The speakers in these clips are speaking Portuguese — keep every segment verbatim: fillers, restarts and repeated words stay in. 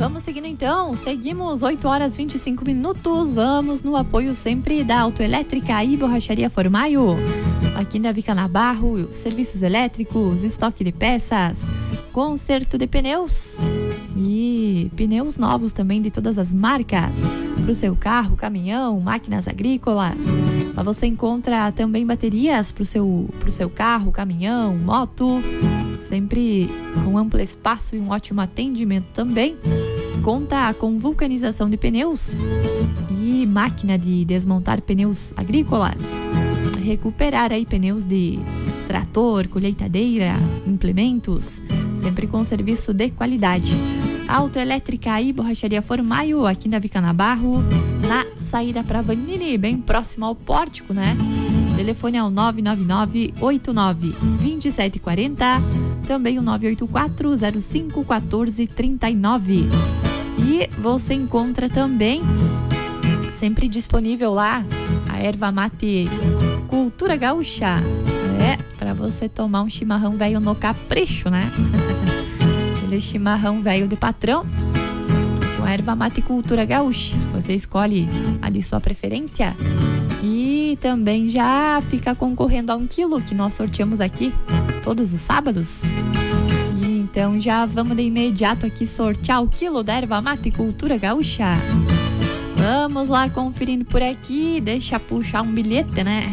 vamos seguindo então. Seguimos oito horas e vinte e cinco minutos. Vamos no apoio sempre da Autoelétrica e Borracharia Formaio. Aqui na Vica Nabarro, serviços elétricos, estoque de peças, conserto de pneus e pneus novos também de todas as marcas. Para o seu carro, caminhão, máquinas agrícolas. Lá você encontra também baterias para o seu, pro seu carro, caminhão, moto. Sempre com amplo espaço e um ótimo atendimento também. Conta com vulcanização de pneus e máquina de desmontar pneus agrícolas. Recuperar aí pneus de trator, colheitadeira, implementos, sempre com serviço de qualidade. Autoelétrica e Borracharia Formaio, aqui na Vica Nabarro, na saída para Vanini, bem próximo ao pórtico, né? O telefone é o nove nove nove, oito nove, dois sete quatro zero, também o nove oito quatro, zero cinco um quatro três nove. E você encontra também, sempre disponível lá, a erva mate Cultura Gaúcha. É, para você tomar um chimarrão velho no capricho, né? Aquele chimarrão velho de patrão, com a erva mate Cultura Gaúcha. Você escolhe ali sua preferência e também já fica concorrendo a um quilo que nós sorteamos aqui todos os sábados. E então já vamos de imediato aqui sortear o quilo da erva mate Cultura Gaúcha. Vamos lá conferindo por aqui. Deixa puxar um bilhete, né?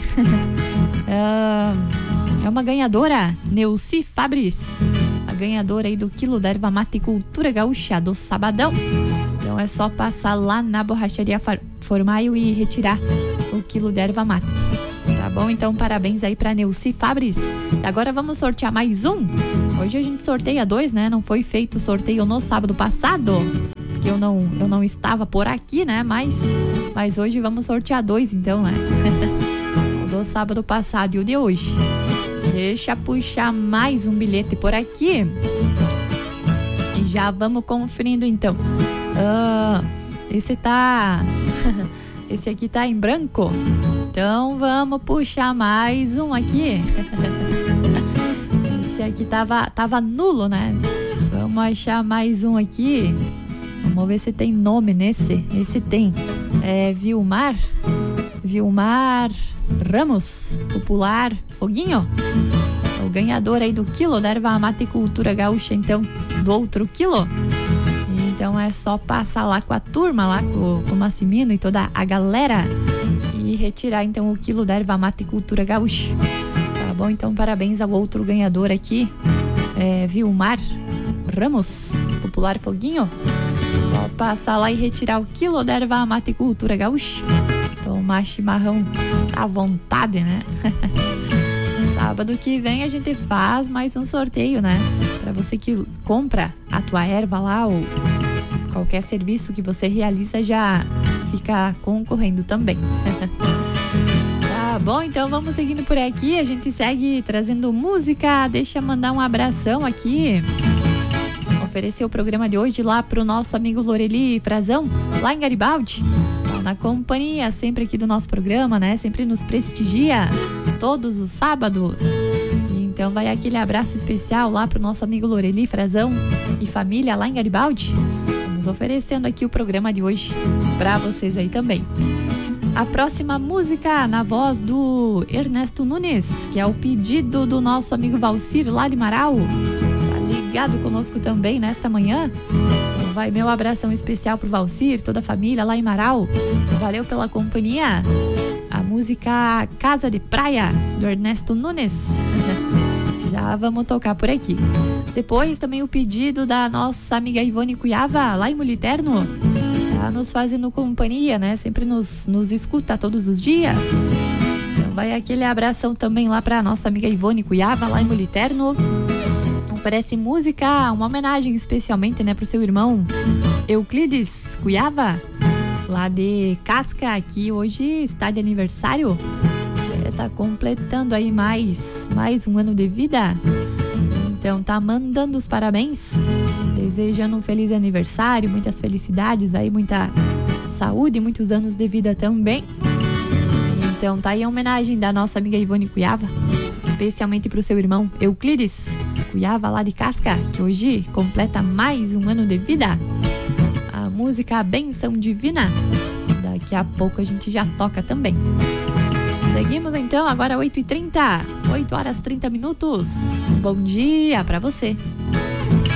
É uma ganhadora, Neuci Fabris, a ganhadora aí do quilo da erva mate Cultura Gaúcha do sabadão. Então é só passar lá na Borracharia Formaio e retirar o quilo da erva mate. Tá bom? Então parabéns aí pra Neuci Fabris. Agora vamos sortear mais um. Hoje a gente sorteia dois, né? Não foi feito o sorteio no sábado passado, que eu não, eu não estava por aqui, né? Mas, mas hoje vamos sortear dois, então, né? O do sábado passado e o de hoje. Deixa puxar mais um bilhete por aqui. E já vamos conferindo, então. Ah, esse tá... Esse aqui tá em branco. Então vamos puxar mais um aqui. Esse aqui tava, tava nulo, né? Vamos achar mais um aqui. Vamos ver se tem nome nesse. Esse tem. É Vilmar. Vilmar Ramos. Popular Foguinho. O ganhador aí do quilo da erva mate Cultura Gaúcha, então, do outro quilo. Então é só passar lá com a turma, lá com, com o Massimino e toda a galera e retirar então o quilo da erva mate Cultura Gaúcha. Tá bom? Então parabéns ao outro ganhador aqui, é, Vilmar Ramos, Popular Foguinho. Só passar lá e retirar o quilo da erva mate Cultura Gaúcha. Tomar chimarrão à vontade, né? Sábado que vem a gente faz mais um sorteio, né? Pra você que compra a tua erva lá ou qualquer serviço que você realiza já fica concorrendo também. Tá bom, então vamos seguindo por aqui. A gente segue trazendo música. Deixa eu mandar um abração aqui. Oferecer o programa de hoje lá pro nosso amigo Loreli Frazão, lá em Garibaldi. Na companhia sempre aqui do nosso programa, né? Sempre nos prestigia todos os sábados. Então vai aquele abraço especial lá pro nosso amigo Loreli Frazão e família lá em Garibaldi. Vamos oferecendo aqui o programa de hoje para vocês aí também. A próxima música na voz do Ernesto Nunes, que é o pedido do nosso amigo Valcir lá de Marau. Tá ligado conosco também nesta manhã. Vai meu abração especial pro Valcir, toda a família lá em Marau. Valeu pela companhia. A música Casa de Praia, do Ernesto Nunes. Já vamos tocar por aqui. Depois também o pedido da nossa amiga Ivone Cuiava, lá em Muliterno. Tá nos fazendo companhia, né? Sempre nos, nos escuta todos os dias. Então vai aquele abração também lá pra nossa amiga Ivone Cuiava, lá em Muliterno. Oferece música, uma homenagem especialmente, né, pro seu irmão Euclides Cuiava, lá de Casca, que hoje está de aniversário. É, tá completando aí mais, mais um ano de vida. Então tá mandando os parabéns, desejando um feliz aniversário, muitas felicidades aí, muita saúde, muitos anos de vida também. Então tá aí a homenagem da nossa amiga Ivone Cuiava, especialmente pro seu irmão Euclides Cuiava, lá de Casca, que hoje completa mais um ano de vida. música A Benção Divina. Daqui a pouco a gente já toca também. Seguimos então, agora oito e trinta, oito horas e trinta minutos. Bom dia pra você.